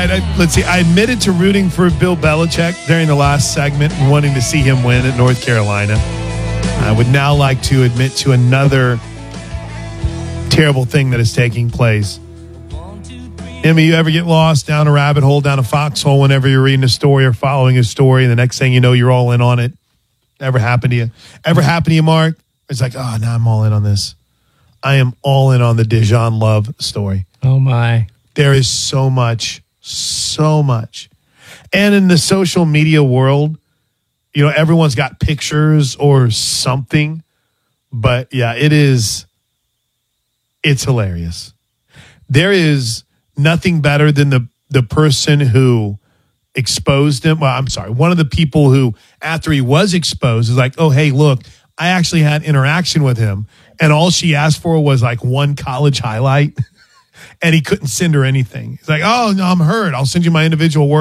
right, let's see. I admitted to rooting for Bill Belichick during the last segment and wanting to see him win at North Carolina. I would now like to admit to another terrible thing that is taking place. Emmy, you ever get lost down a rabbit hole, down a foxhole whenever you're reading a story or following a story, and the next thing you know, you're all in on it? Ever happened to you? Ever happened to you, Mark? It's like, oh, now I'm all in on this. I am all in on the Dijon Love story. Oh, my. There is so much. And in the social media world, everyone's got pictures or something. But, yeah, it's hilarious. There is nothing better than the person who exposed him. Well, I'm sorry. One of the people who, after he was exposed, is like, oh, hey, look, I actually had interaction with him. And all she asked for was like one college highlight. And he couldn't send her anything. He's like, oh, no, I'm hurt. I'll send you my individual work.